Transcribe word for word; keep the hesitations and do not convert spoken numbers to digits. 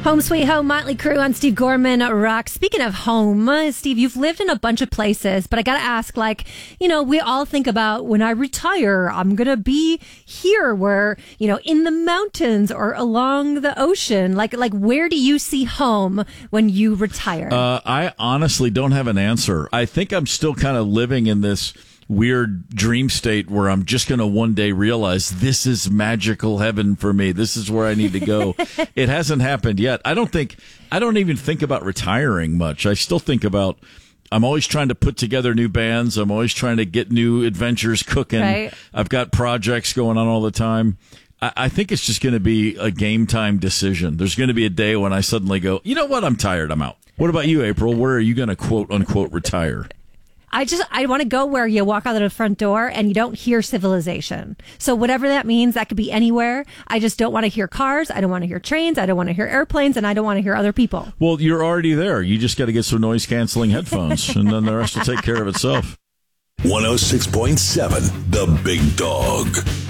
Home Sweet Home, Motley Crue on Steve Gorman Rock. Speaking of home, Steve, you've lived in a bunch of places, but I got to ask, like, you know, we all think about when I retire, I'm going to be here where, you know, in the mountains or along the ocean. Like, like where do you see home when you retire? Uh, I honestly don't have an answer. I think I'm still kind of living in this weird dream state where I'm just going to one day realize this is magical heaven for me. This is where I need to go. It hasn't happened yet. I don't think, I don't even think about retiring much. I still think about, I'm always trying to put together new bands. I'm always trying to get new adventures cooking. Right. I've got projects going on all the time. I, I think it's just going to be a game time decision. There's going to be a day when I suddenly go, you know what? I'm tired. I'm out. What about you, April? Where are you going to quote unquote retire? I just, I want to go where you walk out of the front door and you don't hear civilization. So whatever that means, that could be anywhere. I just don't want to hear cars. I don't want to hear trains. I don't want to hear airplanes, and I don't want to hear other people. Well, you're already there. You just got to get some noise canceling headphones, and then the rest will take care of itself. one oh six point seven, The Big Dog.